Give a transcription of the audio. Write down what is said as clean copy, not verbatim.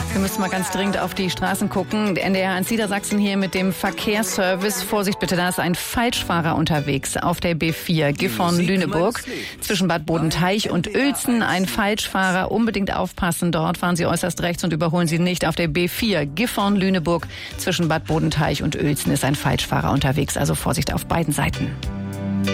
Wir müssen mal ganz dringend auf die Straßen gucken. Der NDR 1 Niedersachsen hier mit dem Verkehrsservice. Vorsicht bitte, da ist ein Falschfahrer unterwegs auf der B4 Gifhorn-Lüneburg zwischen Bad Bodenteich und Uelzen. Ein Falschfahrer, unbedingt aufpassen. Dort fahren Sie äußerst rechts und überholen Sie nicht. Auf der B4 Gifhorn-Lüneburg zwischen Bad Bodenteich und Uelzen ist ein Falschfahrer unterwegs. Also Vorsicht auf beiden Seiten.